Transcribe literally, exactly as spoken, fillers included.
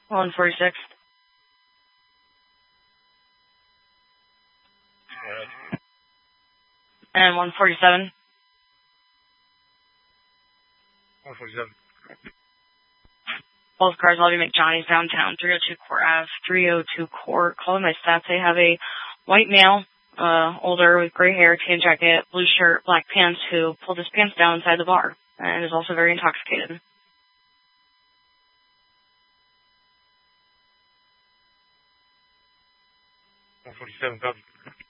one forty-six. And one forty-seven. one forty-seven. Both cars, Lobby McJohnny's downtown, three oh two Court Ave, three oh two Court. Calling my stats, they have a white male, uh, older with gray hair, tan jacket, blue shirt, black pants, who pulled his pants down inside the bar and is also very intoxicated. one forty-seven, copy.